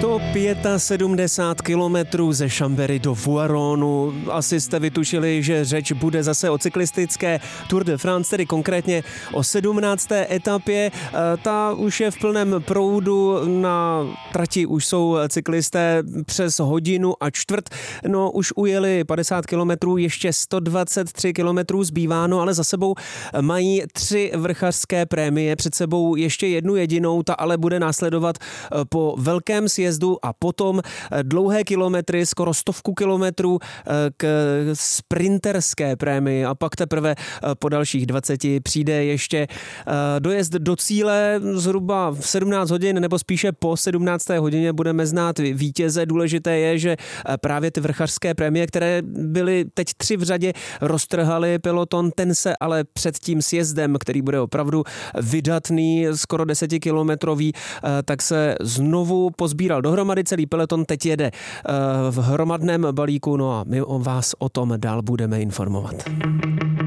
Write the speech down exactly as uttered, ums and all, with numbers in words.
sto sedmdesát pět kilometrů ze Chambéry do Voironu. Asi jste vytušili, že řeč bude zase o cyklistické Tour de France, tedy konkrétně o sedmnácté etapě. Ta už je v plném proudu, na trati už jsou cyklisté přes hodinu a čtvrt. No, už ujeli padesát kilometrů, ještě sto dvacet tři kilometrů zbýváno, ale za sebou mají tři vrchařské prémie, před sebou ještě jednu jedinou, ta ale bude následovat po velkém sjezdu a potom dlouhé kilometry, skoro stovku kilometrů k sprinterské prémii a pak teprve po dalších dvaceti přijde ještě dojezd do cíle zhruba v sedmnáct hodin, nebo spíše po sedmnácté hodině budeme znát vítěze. Důležité je, že právě ty vrchařské prémie, které byly teď tři v řadě, roztrhaly peloton, ten se ale před tím sjezdem, který bude opravdu vydatný, skoro desetikilometrový, tak se znovu pozbíral dohromady, celý peloton teď jede v hromadném balíku, no a my o vás o tom dál budeme informovat.